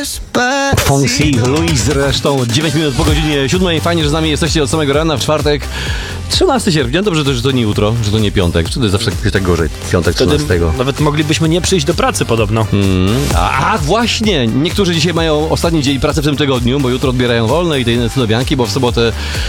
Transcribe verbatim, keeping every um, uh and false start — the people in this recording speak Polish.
Fonsi, Luis zresztą, dziewięć minut po godzinie siódmej. Fajnie, że z nami jesteście od samego rana w czwartek. trzynastego sierpnia, dobrze to, że to nie jutro, że to nie piątek, czy to jest zawsze tak gorzej, piątek trzynastego. Nawet moglibyśmy nie przyjść do pracy podobno. Mm. A, a właśnie, niektórzy dzisiaj mają ostatni dzień pracy w tym tygodniu, bo jutro odbierają wolne i te inne cynowianki, bo w sobotę